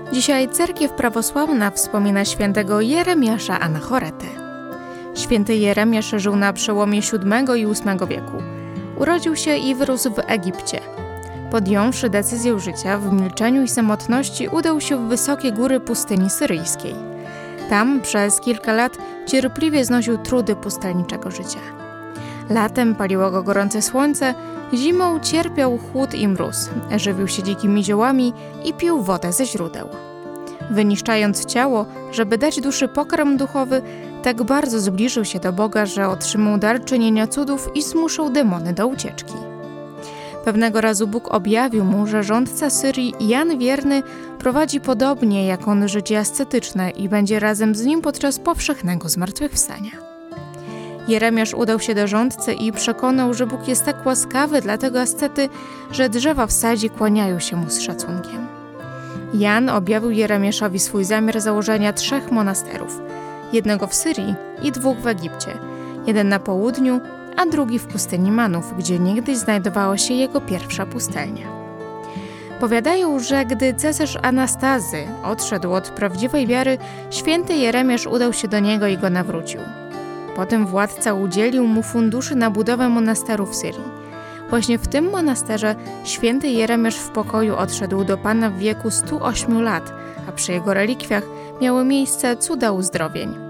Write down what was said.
Dzisiaj cerkiew prawosławna wspomina świętego Jeremiasza Anachoretę. Święty Jeremiasz żył na przełomie VII i VIII wieku. Urodził się i wyrósł w Egipcie. Podjąwszy decyzję życia, w milczeniu i samotności udał się w wysokie góry pustyni syryjskiej. Tam przez kilka lat cierpliwie znosił trudy pustelniczego życia. Latem paliło go gorące słońce, zimą cierpiał chłód i mróz, żywił się dzikimi ziołami i pił wodę ze źródeł. Wyniszczając ciało, żeby dać duszy pokarm duchowy, tak bardzo zbliżył się do Boga, że otrzymał dar czynienia cudów i zmuszał demony do ucieczki. Pewnego razu Bóg objawił mu, że rządca Syrii Jan Wierny prowadzi podobnie jak on życie ascetyczne i będzie razem z nim podczas powszechnego zmartwychwstania. Jeremiasz udał się do rządcy i przekonał, że Bóg jest tak łaskawy dla tego ascety, że drzewa w sadzie kłaniają się mu z szacunkiem. Jan objawił Jeremiaszowi swój zamiar założenia 3 monasterów. Jednego w Syrii i 2 w Egipcie. Jeden na południu, a drugi w pustyni Manów, gdzie niegdyś znajdowała się jego pierwsza pustelnia. Powiadają, że gdy cesarz Anastazy odszedł od prawdziwej wiary, święty Jeremiasz udał się do niego i go nawrócił. Potem władca udzielił mu funduszy na budowę monasteru w Syrii. Właśnie w tym monasterze święty Jeremiasz w pokoju odszedł do Pana w wieku 108 lat, a przy jego relikwiach miały miejsce cuda uzdrowień.